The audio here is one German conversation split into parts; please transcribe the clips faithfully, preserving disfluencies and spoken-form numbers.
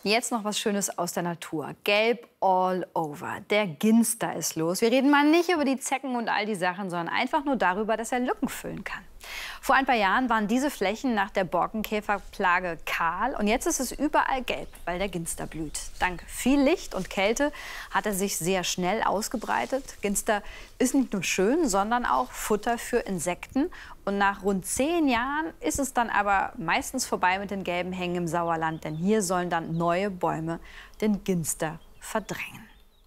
Jetzt noch was Schönes aus der Natur. Gelb all over. Der Ginster ist los. Wir reden mal nicht über die Zecken und all die Sachen, sondern einfach nur darüber, dass er Lücken füllen kann. Vor ein paar Jahren waren diese Flächen nach der Borkenkäferplage kahl. Und jetzt ist es überall gelb, weil der Ginster blüht. Dank viel Licht und Kälte hat er sich sehr schnell ausgebreitet. Ginster ist nicht nur schön, sondern auch Futter für Insekten. Und nach rund zehn Jahren ist es dann aber meistens vorbei mit den gelben Hängen im Sauerland. Denn hier sollen dann neue Bäume den Ginster verdrängen.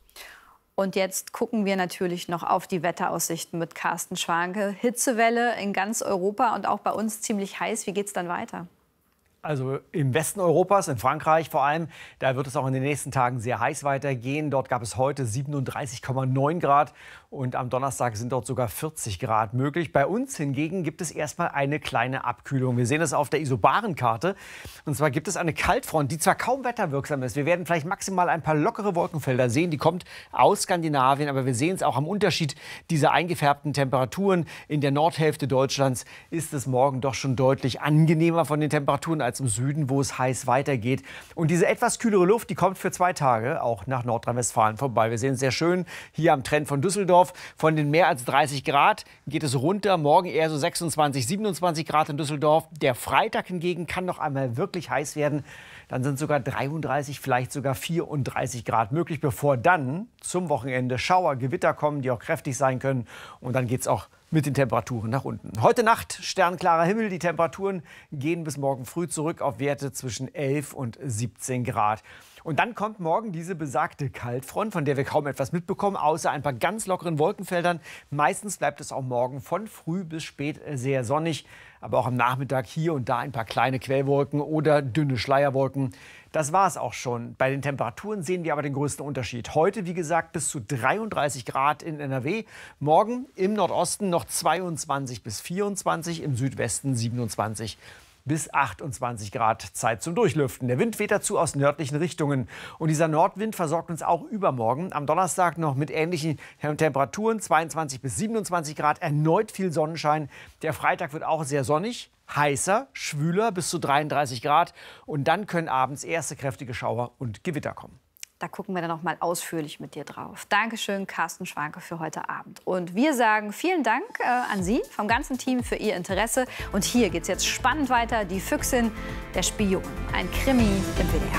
Und jetzt gucken wir natürlich noch auf die Wetteraussichten mit Carsten Schwanke. Hitzewelle in ganz Europa und auch bei uns ziemlich heiß. Wie geht's dann weiter? Also im Westen Europas, in Frankreich vor allem, da wird es auch in den nächsten Tagen sehr heiß weitergehen. Dort gab es heute siebenunddreißig Komma neun Grad und am Donnerstag sind dort sogar vierzig Grad möglich. Bei uns hingegen gibt es erstmal eine kleine Abkühlung. Wir sehen es auf der Isobarenkarte. Und zwar gibt es eine Kaltfront, die zwar kaum wetterwirksam ist. Wir werden vielleicht maximal ein paar lockere Wolkenfelder sehen. Die kommt aus Skandinavien, aber wir sehen es auch am Unterschied dieser eingefärbten Temperaturen. In der Nordhälfte Deutschlands ist es morgen doch schon deutlich angenehmer von den Temperaturen als im Süden, wo es heiß weitergeht. Und diese etwas kühlere Luft, die kommt für zwei Tage auch nach Nordrhein-Westfalen vorbei. Wir sehen es sehr schön hier am Trend von Düsseldorf. Von den mehr als dreißig Grad geht es runter. Morgen eher so sechsundzwanzig, siebenundzwanzig Grad in Düsseldorf. Der Freitag hingegen kann noch einmal wirklich heiß werden. Dann sind sogar dreiunddreißig, vielleicht sogar vierunddreißig Grad möglich, bevor dann zum Wochenende Schauer, Gewitter kommen, die auch kräftig sein können. Und dann geht es auch mit den Temperaturen nach unten. Heute Nacht sternklarer Himmel. Die Temperaturen gehen bis morgen früh zurück auf Werte zwischen elf und siebzehn Grad. Und dann kommt morgen diese besagte Kaltfront, von der wir kaum etwas mitbekommen, außer ein paar ganz lockeren Wolkenfeldern. Meistens bleibt es auch morgen von früh bis spät sehr sonnig. Aber auch am Nachmittag hier und da ein paar kleine Quellwolken oder dünne Schleierwolken. Das war es auch schon. Bei den Temperaturen sehen wir aber den größten Unterschied. Heute, wie gesagt, bis zu dreiunddreißig Grad in N R W. Morgen im Nordosten noch zweiundzwanzig bis vierundzwanzig, im Südwesten siebenundzwanzig bis achtundzwanzig Grad. Zeit zum Durchlüften. Der Wind weht dazu aus nördlichen Richtungen. Und dieser Nordwind versorgt uns auch übermorgen. Am Donnerstag noch mit ähnlichen Temperaturen, zweiundzwanzig bis siebenundzwanzig Grad. Erneut viel Sonnenschein. Der Freitag wird auch sehr sonnig. Heißer, schwüler, bis zu dreiunddreißig Grad. Und dann können abends erste kräftige Schauer und Gewitter kommen. Da gucken wir dann noch mal ausführlich mit dir drauf. Dankeschön, Carsten Schwanke, für heute Abend. Und wir sagen vielen Dank äh, an Sie vom ganzen Team für Ihr Interesse. Und hier geht's jetzt spannend weiter. Die Füchsin, der Spion. Ein Krimi im W D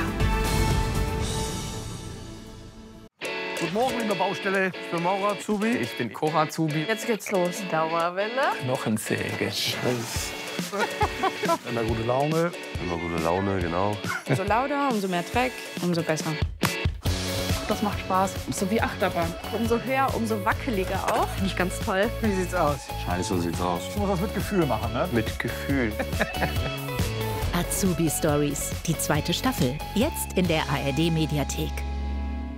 R. Guten Morgen, liebe Baustelle. Ich bin Maurer Azubi. Ich bin Cora Azubi. Jetzt geht's los. Dauerwelle. Knochensäge. Immer gute Laune. Immer gute Laune, genau. Umso lauter, umso mehr Dreck, umso besser. Das macht Spaß. So wie Achterbahn. Umso höher, umso wackeliger auch. Finde ich ganz toll. Wie sieht's aus? Scheiße sieht's aus. Ich muss das mit Gefühl machen, ne? Mit Gefühl. Azubi Stories, die zweite Staffel. Jetzt in der A R D Mediathek.